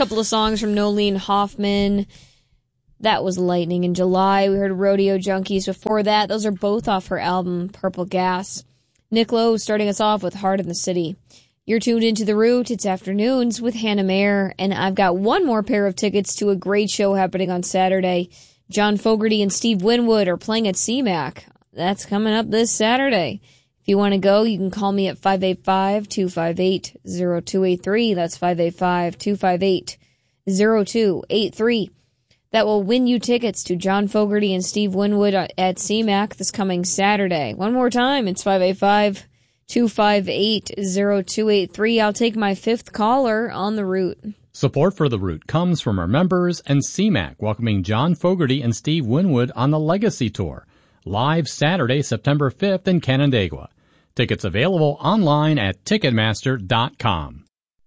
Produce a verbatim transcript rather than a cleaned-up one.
couple of songs from Nolene Hoffman. That was Lightning in July. We heard Rodeo Junkies before that. Those are both off her album, Purple Gas. Nick Lowe starting us off with Heart in the City. You're tuned into The Root. It's afternoons with Hannah Mayer, and I've got one more pair of tickets to a great show happening on Saturday. John Fogerty and Steve Winwood are playing at C MAC. That's coming up this Saturday. If you want to go, you can call me at five eight five, two five eight, zero two eight three. That's five eight five, two five eight, zero two eight three. That will win you tickets to John Fogerty and Steve Winwood at C MAC this coming Saturday. One more time, it's five eight five, two five eight, zero two eight three. I'll take my fifth caller on The Root. Support for The Root comes from our members and C MAC, welcoming John Fogerty and Steve Winwood on the Legacy Tour, live Saturday, September fifth in Canandaigua. Tickets available online at Ticketmaster dot com.